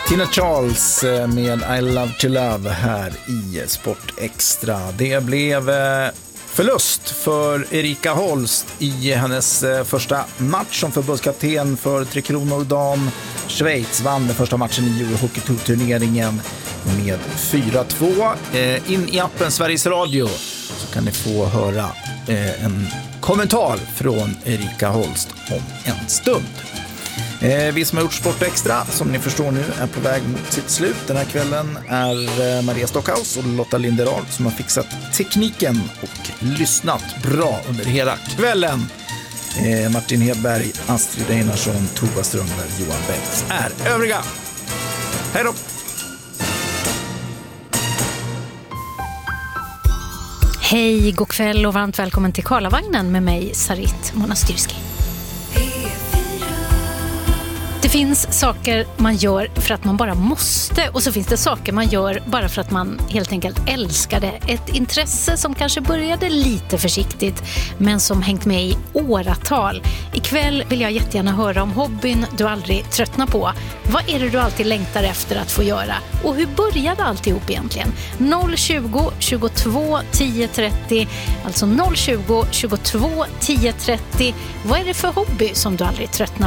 Tina Charles med I Love to Love här i Sport Extra. Det blev förlust för Erika Holst i hennes första match som förbundskapten för Tre Kronor dam. Schweiz vann den första matchen i Eurohockey-turneringen med 4-2. In i appen Sveriges Radio så kan ni få höra en kommentar från Erika Holst om en stund. Vi som har gjort Sport Extra, som ni förstår nu, är på väg mot sitt slut. Den här kvällen är Maria Stockhaus och Lotta Linderal som har fixat tekniken och lyssnat bra under hela kvällen. Martin Hedberg, Astrid Einarsson, Tova Strömberg, Johan Bengts är övriga. Hej då! Hej, god kväll och varmt välkommen till Karlavagnen med mig, Sarit Monastyrski. Det finns saker man gör för att man bara måste, och så finns det saker man gör bara för att man helt enkelt älskar det. Ett intresse som kanske började lite försiktigt men som hängt med i åratal. Ikväll vill jag jättegärna höra om hobbyn du aldrig tröttnar på. Vad är det du alltid längtar efter att få göra? Och hur började alltihop egentligen? 020 22 10 30, alltså 020 22 10 30. Vad är det för hobby som du aldrig tröttnar